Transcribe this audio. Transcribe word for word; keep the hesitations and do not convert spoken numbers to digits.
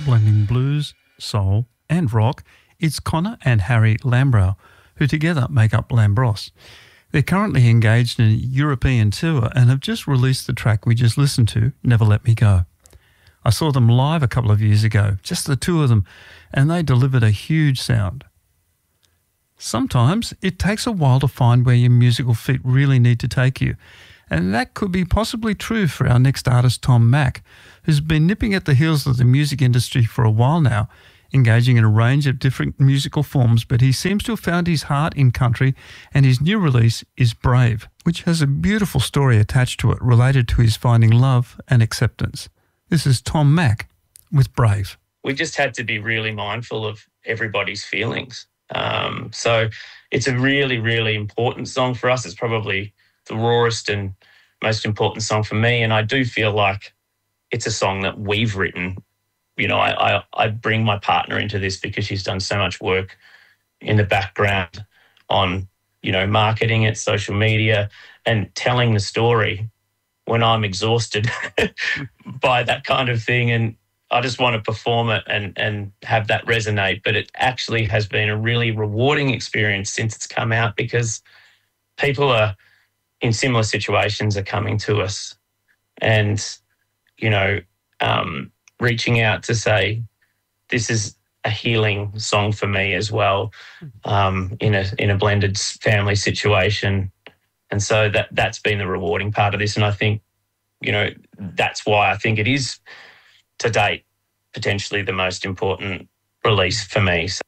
blending blues, soul and rock, it's Connor and Harry Lambrow, who together make up Lambros. They're currently engaged in a European tour and have just released the track we just listened to, Never Let Me Go. I saw them live a couple of years ago, just the two of them, and they delivered a huge sound. Sometimes it takes a while to find where your musical feet really need to take you, and that could be possibly true for our next artist, Tom Mack, who's been nipping at the heels of the music industry for a while now, engaging in a range of different musical forms, but he seems to have found his heart in country, and his new release is Brave, which has a beautiful story attached to it related to his finding love and acceptance. This is Tom Mack with Brave. We just had to be really mindful of everybody's feelings. Um, so it's a really, really important song for us. It's probably the rawest and most important song for me, and I do feel like it's a song that we've written. You know, I, I, I bring my partner into this because she's done so much work in the background on, you know, marketing it, social media, and telling the story when I'm exhausted by that kind of thing. And I just want to perform it and, and have that resonate. But it actually has been a really rewarding experience since it's come out, because people are in similar situations are coming to us and, you know, um, reaching out to say, this is a healing song for me as well, um, in a in a blended family situation. And so that, that's been the rewarding part of this. And I think, you know, that's why I think it is, to date, potentially the most important release for me. So